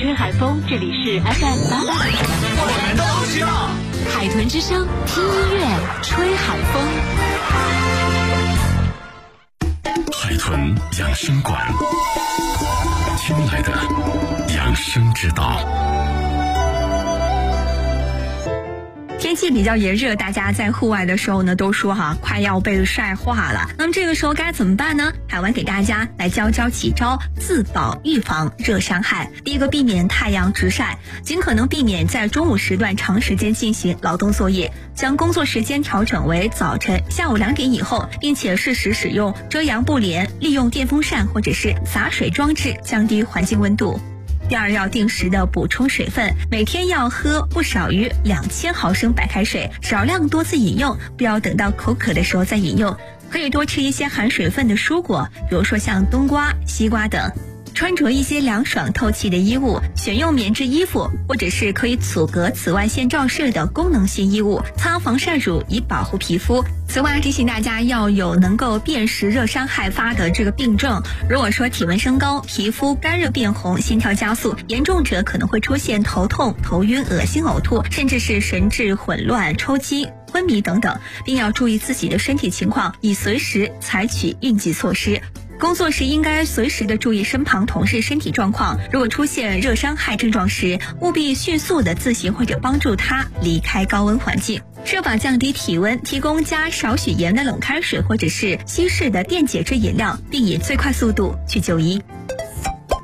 吹海风，这里是 FM 88。 我们都知道， 海豚之声，听音乐，吹海风。 海豚养生馆，听来的养生之道。 天气比较炎热，大家在户外的时候呢，都说快要被晒化了。那么这个时候该怎么办呢？海湾给大家来教几招自保预防热伤害。第一个，避免太阳直晒，尽可能避免在中午时段长时间进行劳动作业，将工作时间调整为早晨、下午2点以后，并且适时使用遮阳布帘，利用电风扇或者是洒水装置降低环境温度。第二，要定时的补充水分，每天要喝不少于2000毫升白开水，少量多次饮用，不要等到口渴的时候再饮用。可以多吃一些含水分的蔬果，比如说像冬瓜、西瓜等。穿着一些凉爽透气的衣物，选用棉质衣服，或者是可以阻隔紫外线照射的功能性衣物，擦防晒乳以保护皮肤。此外，提醒大家要有能够辨识热伤害发的这个病症。如果说体温升高、皮肤干热变红、心跳加速，严重者可能会出现头痛、头晕、恶心、呕吐，甚至是神志混乱、抽筋、昏迷等等，并要注意自己的身体情况，以随时采取应急措施。工作时应该随时的注意身旁同事身体状况，如果出现热伤害症状时，务必迅速的自行或者帮助他离开高温环境，设法降低体温，提供加少许盐的冷开水或者是稀释的电解质饮料，并以最快速度去就医。